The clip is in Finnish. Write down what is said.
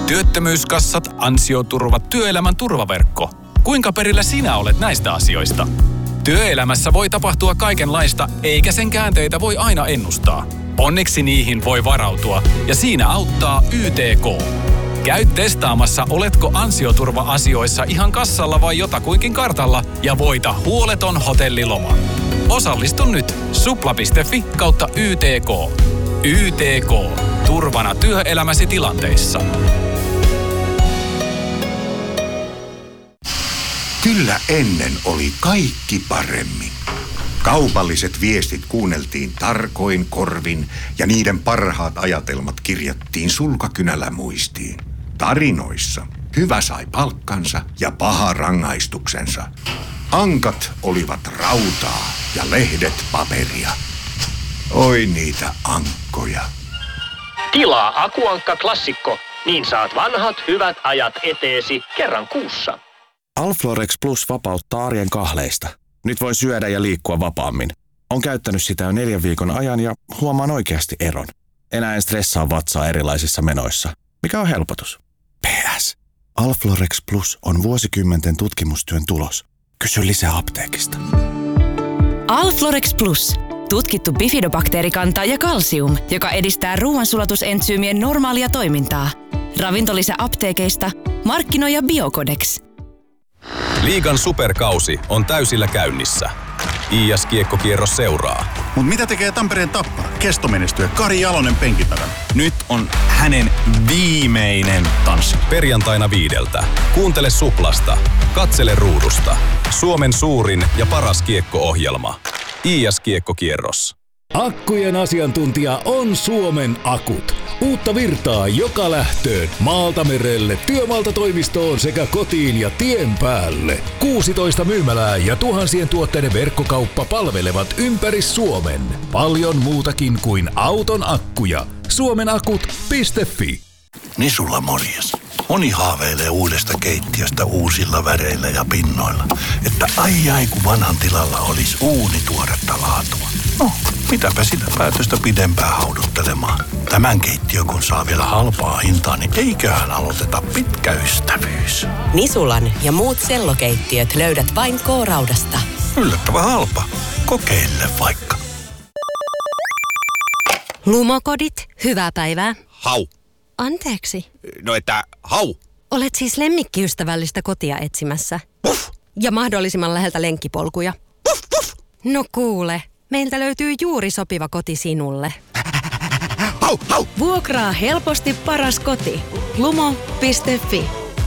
Työttömyyskassat, ansioturvat, työelämän turvaverkko. Kuinka perillä sinä olet näistä asioista? Työelämässä voi tapahtua kaikenlaista, eikä sen käänteitä voi aina ennustaa. Onneksi niihin voi varautua, ja siinä auttaa YTK. Käy testaamassa, oletko ansioturva-asioissa ihan kassalla vai jotakuinkin kartalla, ja voita huoleton hotelliloma. Osallistu nyt supla.fi/YTK. YTK. Turvana työelämäsi tilanteissa. Kyllä ennen oli kaikki paremmin. Kaupalliset viestit kuunneltiin tarkoin korvin ja niiden parhaat ajatelmat kirjattiin sulkakynällä muistiin. Tarinoissa hyvä sai palkkansa ja paha rangaistuksensa. Ankat olivat rautaa ja lehdet paperia. Oi niitä ankkoja. Tilaa Akuankka Klassikko, niin saat vanhat hyvät ajat eteesi kerran kuussa. Alflorex Plus vapauttaa arjen kahleista. Nyt voin syödä ja liikkua vapaammin. Olen käyttänyt sitä jo 4 viikon ajan ja huomaan oikeasti eron. Enää en stressaa vatsaa erilaisissa menoissa, mikä on helpotus. PS. Alflorex Plus on vuosikymmenten tutkimustyön tulos. Kysy lisää apteekista. Alflorex Plus. Tutkittu bifidobakteerikanta ja kalsium, joka edistää ruoansulatusentsyymien normaalia toimintaa. Ravintolisä apteekeista. Markkinoija Biocodex. Liigan superkausi on täysillä käynnissä. IS-kiekkokierros seuraa. Mut mitä tekee Tampereen Tappara? Kestomenestyjä Kari Jalonen penkin takana. Nyt on hänen viimeinen tanssi. Perjantaina 5. Kuuntele Suplasta. Katsele ruudusta. Suomen suurin ja paras kiekko-ohjelma. IS-kiekkokierros. Akkujen asiantuntija on Suomen Akut. Uutta virtaa joka lähtöön, maalta merelle, työmaalta toimistoon sekä kotiin ja tien päälle. 16 myymälää ja tuhansien tuotteiden verkkokauppa palvelevat ympäri Suomen. Paljon muutakin kuin auton akkuja. Suomenakut.fi. Nisulla morjes. Moni haaveilee uudesta keittiöstä uusilla väreillä ja pinnoilla. Että ai kun vanhan tilalla olisi uunituoretta laatua. No, mitäpä sitä päätöstä pidempään hauduttelemaan. Tämän keittiön kun saa vielä halpaa hintaa, niin eiköhän aloiteta pitkä ystävyys. Nisulan ja muut sellokeittiöt löydät vain K-Raudasta. Yllättävän halpa. Kokeile vaikka. Lumokodit, hyvää päivää. Hau. Anteeksi. No että hau. Olet siis lemmikkiystävällistä kotia etsimässä. Puff. Ja mahdollisimman läheltä lenkkipolkuja. Puff, puff. No kuule, meiltä löytyy juuri sopiva koti sinulle. Hau, hau. Vuokraa helposti paras koti. Lumo.fi.